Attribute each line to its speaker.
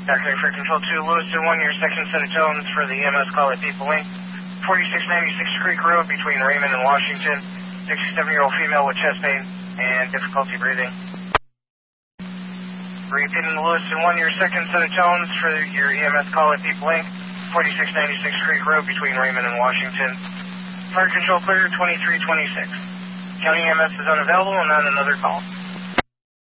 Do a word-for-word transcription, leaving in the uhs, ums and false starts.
Speaker 1: Factory for Control two, Lewiston one, your second set of tones for the E M S call at People Link. forty-six ninety-six Creek Road between Raymond and Washington. sixty-seven-year-old female with chest pain and difficulty breathing. Repeating the Lewiston one, your second set of tones for your E M S call at People Link. forty-six ninety-six Creek Road between Raymond and Washington. Fire control clear, twenty-three twenty-six. County E M S is unavailable and on another call.